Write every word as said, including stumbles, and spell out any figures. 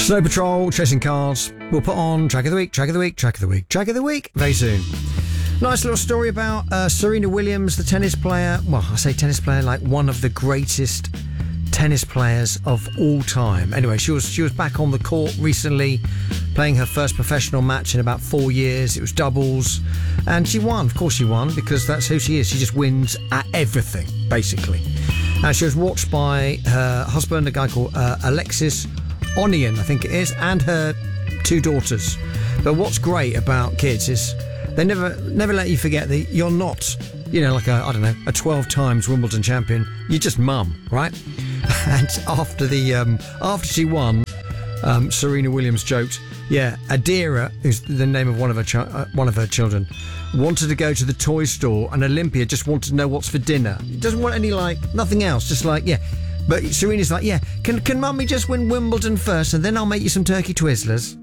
Snow Patrol, Chasing Cars. We'll put on Track of the Week, Track of the Week, Track of the Week, Track of the Week very soon. Nice little story about uh, Serena Williams, the tennis player. Well, I say tennis player, like one of the greatest tennis players of all time. Anyway, she was she was back on the court recently, playing her first professional match in about four years. It was doubles, and she won. Of course she won, because that's who she is. She just wins at everything, basically. And she was watched by her husband, a guy called uh, Alexis Onion, I think it is, and her two daughters. But what's great about kids is they never never let you forget that you're not, you know, like a, I don't know, a twelve times Wimbledon champion. You're just mum, right? And after the um, after she won, um, Serena Williams joked, yeah, Adira, who's the name of one of her chi- uh, one of her children, wanted to go to the toy store, and Olympia just wanted to know what's for dinner. Doesn't want any, like, nothing else, just like, yeah. But Serena's like, yeah, can can mummy just win Wimbledon first, and then I'll make you some turkey Twizzlers?